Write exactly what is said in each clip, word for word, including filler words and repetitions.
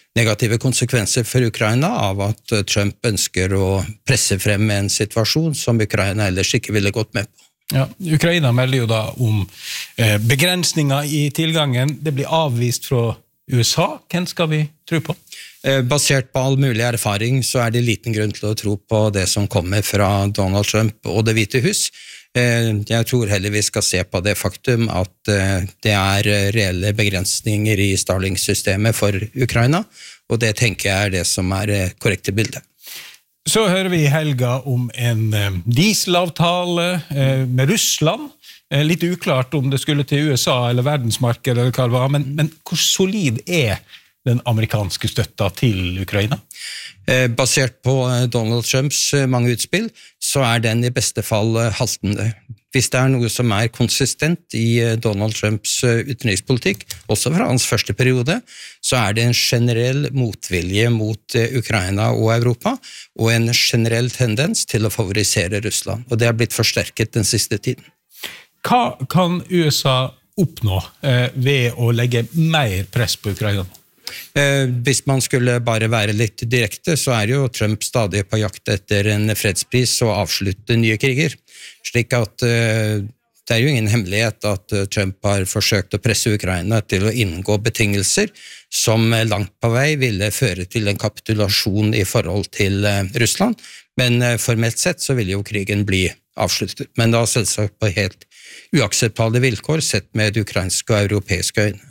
negative konsekvenser for Ukraina av at Trump ønsker å presse frem en situasjon som Ukraina ellers ikke ville gått med på. Ja, Ukraina melder jo da om eh, begrensninger i tilgangen. Det blir avvist fra U S A. Hvem skal vi tro på? Basert på all mulig erfaring så er det liten grunn til å tro på det som kommer fra Donald Trump og Det hvite hus. Jeg tror heller vi skal se på det faktum at det er reelle begrensninger i Starlink-systemet for Ukraina, og det tenker jeg er det som er det korrekte bildet. Så hører vi i helga om en dieselavtale med Russland. Litt uklart om det skulle til U S A eller verdensmarkedet eller hva det var, men, men hvor solid er den amerikanske støtta til Ukraina? Basert på Donald Trumps mange utspill, så er den i beste fall haltende. Hvis det er noe som er konsistent i Donald Trumps utenrikspolitikk, også fra hans første periode, så er det en generell motvilje mot Ukraina og Europa, og en generell tendens til å favorisere Russland, og det har blitt forsterket den siste tiden. Hva kan U S A oppnå eh, ved å legge mer press på Ukraina? Eh, hvis man skulle bare være litt direkte, så er jo Trump stadig på jakt etter en fredspris og avslutte nye kriger. Slik at eh, det er jo ingen hemmelighet at Trump har forsøkt å presse Ukraina til å inngå betingelser som langt på vei ville føre til en kapitulasjon i forhold til eh, Russland. Men eh, formelt sett så ville jo krigen bli avsluttet. Men da selvsagt på helt uakseptable vilkår sett med ukrainske og europeiske øyne.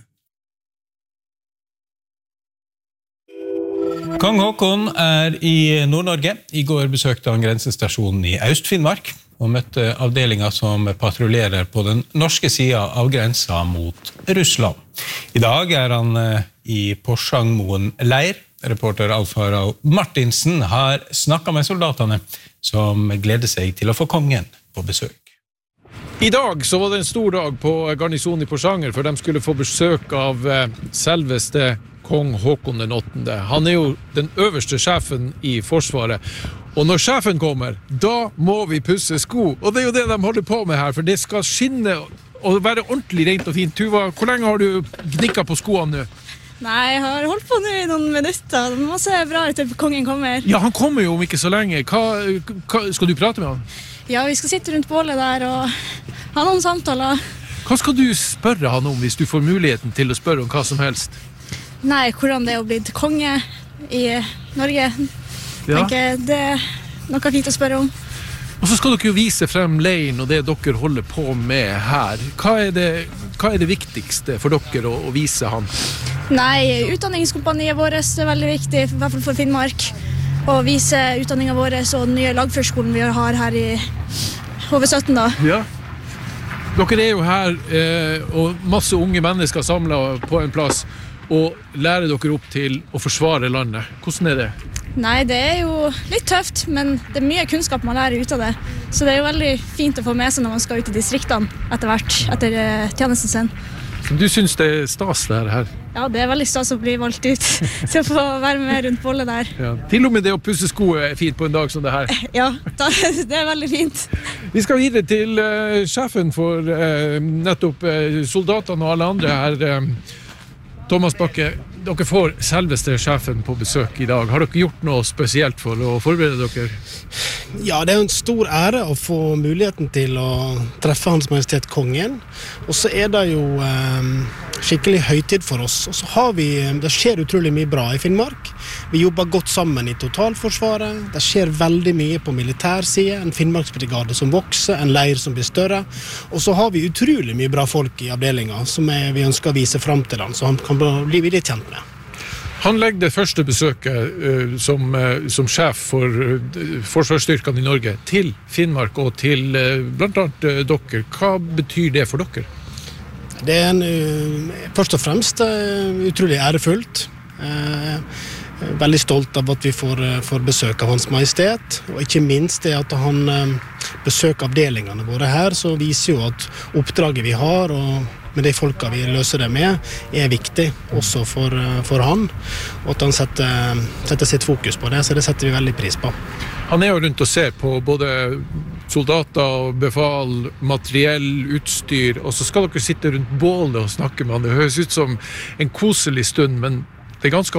Kong Håkon er i Nord-Norge. I går besøkte han grensestasjonen i Øst-Finnmark og møtte avdelinger som patruljerer på den norske siden av grensa mot Russland. I dag er han i Porsangmoen leir. Reporter Alf Harald Martinsen har snakket med soldatene som gleder seg til å få kongen på besøk. I dag så var det en stor dag på garnisonen i Porsanger, for de skulle få besøk av selveste kong Håkon den åttende. Han er jo den øverste sjefen i forsvaret. Og når sjefen kommer, da må vi pusse sko. Og det er jo det de holder på med her, for det skal skinne og være ordentlig rent og fint. Tuva, hvor lenge har du gnikket på skoene nå? Nei, jeg har holdt på nå i noen minutter. Det må se bra ut til kongen kommer. Ja, han kommer jo om ikke så lenge. Hva, hva, skal du prate med han? Ja, vi skal sitte rundt bålet der og ha noen samtaler. Hva skal du spørre han om hvis du får muligheten til å spørre om hva som helst? Nei, hvordan det er å bli konge i Norge. Ja. Tenker det er noe fint å spørre om. Og så skal dere jo vise frem leiren og det dere holder på med her. Hva er det, hva er det viktigste for dere å, å vise han? Nei, utdanningskompaniet vårt er veldig viktig, i hvert fall for Finnmark. Å vise utdanningen vår og den nye lagførskolen vi har her i H V sytten da. Ja. Dere er jo her eh, og masse unge mennesker samlet på en plass og lærer dere opp til å forsvare landet. Hvordan er det? Nei, det er jo litt tøft, men det er mye kunnskap man lærer ut av det. Så det er jo veldig fint å få med seg når man skal ut i distriktene etter hvert, etter uh, tjenesten sin. Du synes det er stas det her? Ja, det er veldig stas å bli valgt ut til å få være med rundt bollet der. Ja. Til og med det å pusse sko er fint på en dag som det her. Ja, det er veldig fint. Vi skal videre til uh, sjefen for uh, nettopp uh, soldatene og alle andre her. Uh, Thomas Bakke, dere får selveste sjefen på besøk i dag. Har dere gjort noe spesielt for å forberede dere? Ja, det er en stor ære å få muligheten til å treffe Hans Majestet Kongen. Og så er det jo eh, skikkelig høytid for oss. Og så har vi, det skjer utrolig mye bra i Finnmark. Vi jobber godt sammen i totalforsvaret. Det skjer veldig mye på militærside. En Finnmarksbrigade som vokser, en leir som blir større. Og så har vi utrolig mye bra folk i avdelingen som er, vi ønsker å vise frem til dem, så han kan bli litt kjent med. Han legger det første besøket uh, som, uh, som sjef for uh, forsvarsstyrkene i Norge til Finnmark og til uh, blant annet uh, dere. Hva betyr det for dere? Det er en, uh, først og fremst uh, utrolig ærefullt. Uh, veldig stolt av at vi får, uh, får besøk av Hans Majestet, og ikke minst det at han uh, besøker avdelingene våre her, så viser jo at oppdraget vi har og med de folka vi løser det med, er viktig også for, for han, og at han setter, setter sitt fokus på det, så det setter vi veldig pris på. Han er jo rundt og ser på både soldater, befal, materiell, utstyr, og så skal dere sitte rundt bålet og snakke med han. Det høres ut som en koselig stund, men det er ganske